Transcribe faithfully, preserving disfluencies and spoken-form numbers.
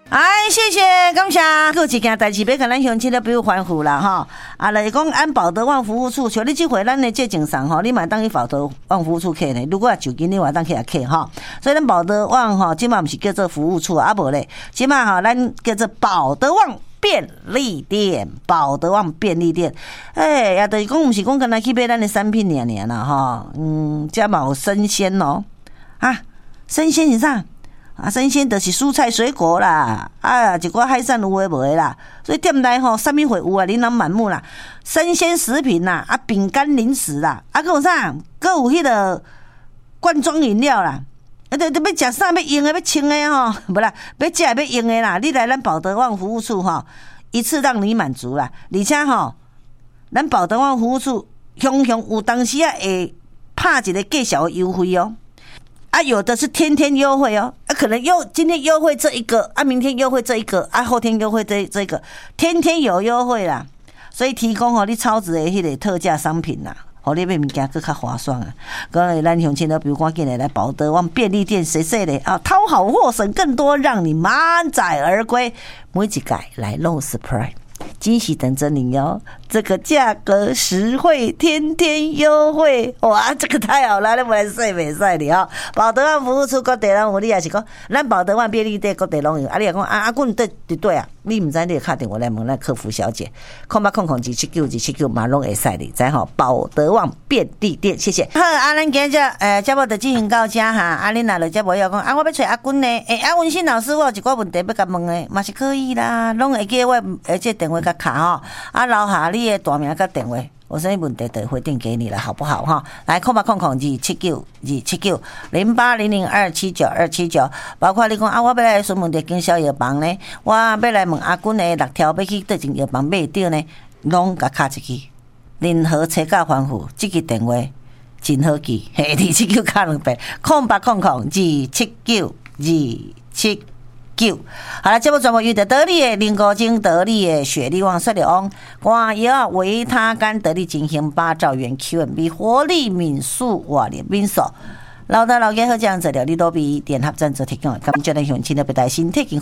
哎，谢谢感谢，还有一件代志要跟咱乡亲的朋友吩咐啦哈。啊，来讲按保德旺服务处，像你这回咱的这证上吼，你嘛当去保德旺服务处客呢。如果就近你话当去也客哈。所以咱保德旺吼，今嘛不是叫做服务处啊，无咧，今嘛哈咱叫做保德旺便利店，保德旺便利店。哎，也就是讲，不是讲跟咱去买咱的产品尔尔啦哈。嗯，这嘛有生鲜哦，啊，生鲜是啥？啊，生鲜就是蔬菜水果啦，啊，一寡海产有诶无诶啦，所以店内吼，啥物会有啊，琳琅满目啦，生鲜食品啦，啊，饼干零食啦，啊，还有啥？还有迄个罐装饮料啦，啊，对，要食啥要用诶，要清诶吼，无啦，要食要用诶啦，你来咱保德旺服务处吼，一次让你满足啦，而且吼，咱保德旺服务处常常有当时啊会拍一个介绍诶优惠哦。啊，有的是天天优惠哦，啊，可能又今天优惠这一个，啊，明天优惠这一个，啊，后天优惠这这个，天天有优惠啦，所以提供哦你超值的迄个特价商品啦，互你买物件更较划算啊。各位咱乡亲都比如赶紧来来保德旺便利店，谁谁的啊，掏好货省更多，让你满载而归。每一届来弄 surprise。惊喜等着你哦！这个价格实惠，天天优惠，哇，这个太好了！你来说袂使的哦。保德旺服务处各地拢有，你也是讲，咱保德旺便利店各地拢有。啊，你也讲啊，阿阮对对对啊，你唔知你就打电话来问咱客服小姐，空八空空二七九二七九，马拢会使的，知吼？保德旺便利店，谢谢。好，啊，咱今日诶，节目就进行到这哈。啊，恁若了节目要讲，啊，我要找阿君呢？诶，啊，文心老师，我有一个问题要甲问诶，嘛是可以啦，拢会记我诶这电话甲卡吼。啊，留下你的大名跟电话，有什么问题就回电给你了，好不好哈？来，空八空空二七九二七九零八零零二七九二七九，包括你讲啊，我要来询问的经销药房呢，我要来问阿君的六条要去对间药房买掉呢，拢甲卡一支。任何车价丰富，这个电话真好记，嘿，二七九卡两百，空八空空二七九二七。九，好了，节目全部由得得力的林国精得力的雪力旺、色力旺、瓜药维他甘得力进行八兆元 Q M B 活力敏素瓦联民手，老大老爷好这样子了，你都比联合赞助提供，感谢咱乡亲的不带心，提供